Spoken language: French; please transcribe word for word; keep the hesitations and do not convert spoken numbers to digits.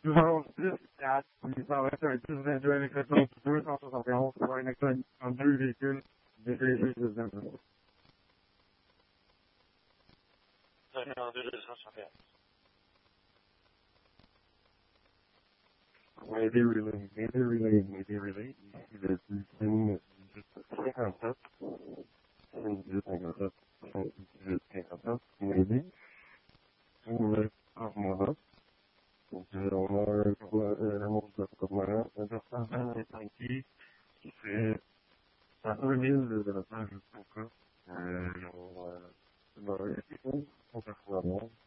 zéro six quatre huit cent vingt-un dix vingt-deux avec le code deux cent soixante et onze pour un Exxon en deux véhicules D P G dix vingt-deux. En deux deux cent soixante et onze. Maybe relay, maybe relay, maybe relay. Ici, le système cinquante-sept, cinquante-dix, cinquante-sept, cinquante-dix, cinquante-sept, maybe. On va Armada. Donc, euh, on a un annonce de commandant, un personne est inquiet, qui fait à un mille de la page jusqu'au cas. Euh, ils ont, euh, dans les on personnellement.